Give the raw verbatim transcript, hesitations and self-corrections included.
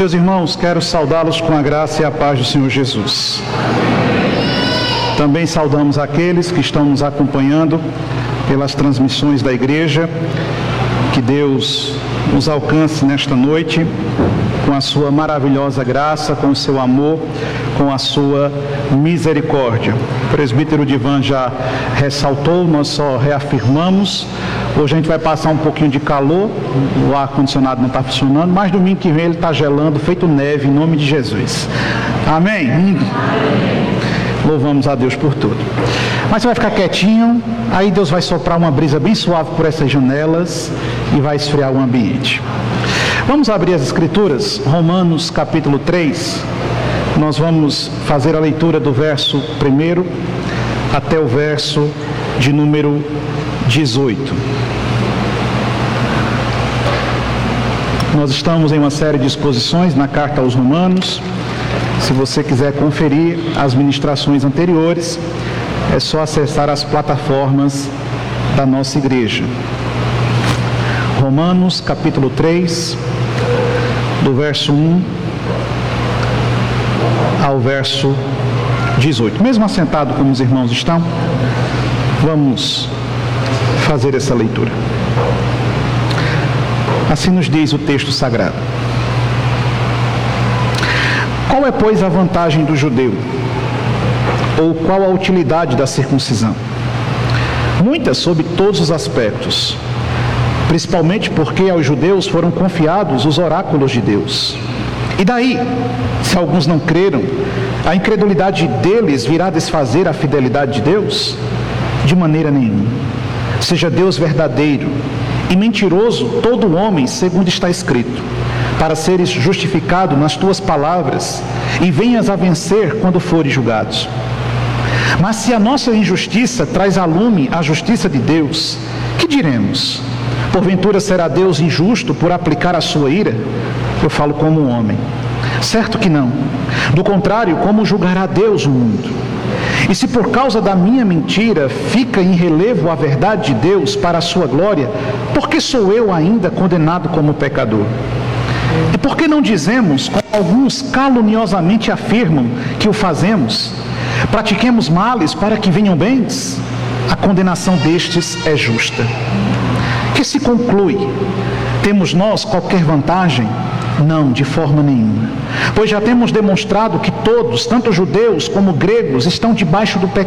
Meus irmãos, quero saudá-los com a graça e a paz do Senhor Jesus. Também saudamos aqueles que estão nos acompanhando pelas transmissões da igreja. Que Deus nos alcance nesta noite com a sua maravilhosa graça, com o seu amor, com a sua misericórdia. O presbítero Divan já ressaltou, nós só reafirmamos. Hoje a gente vai passar um pouquinho de calor, o ar-condicionado não está funcionando, mas domingo que vem ele está gelando, feito neve, em nome de Jesus. Amém? Amém. Louvamos a Deus por tudo. Mas você vai ficar quietinho, aí Deus vai soprar uma brisa bem suave por essas janelas e vai esfriar o ambiente. Vamos abrir as Escrituras, Romanos capítulo três. Nós vamos fazer a leitura do verso primeiro até o verso de número dezoito. Nós estamos em uma série de exposições na carta aos Romanos. Se você quiser conferir as ministrações anteriores, é só acessar as plataformas da nossa igreja. Romanos capítulo três, do verso um ao verso dezoito. Mesmo assentado como os irmãos estão, vamos fazer essa leitura. Assim nos diz o texto sagrado. Qual é, pois, a vantagem do judeu? Ou qual a utilidade da circuncisão? Muitas, sob todos os aspectos, principalmente porque aos judeus foram confiados os oráculos de Deus. E daí, se alguns não creram, a incredulidade deles virá desfazer a fidelidade de Deus? De maneira nenhuma. Seja Deus verdadeiro e mentiroso todo homem, segundo está escrito, para seres justificado nas tuas palavras e venhas a vencer quando fores julgados. Mas se a nossa injustiça traz a lume a justiça de Deus, que diremos? Porventura será Deus injusto por aplicar a sua ira? Eu falo como um homem. Certo que não. Do contrário, como julgará Deus o mundo? E se por causa da minha mentira fica em relevo a verdade de Deus para a sua glória, por que sou eu ainda condenado como pecador? E por que não dizemos, como alguns caluniosamente afirmam que o fazemos, pratiquemos males para que venham bens? A condenação destes é justa. Que se conclui? Temos nós qualquer vantagem? Não, de forma nenhuma. Pois já temos demonstrado que todos, tanto judeus como gregos, estão debaixo do pecado.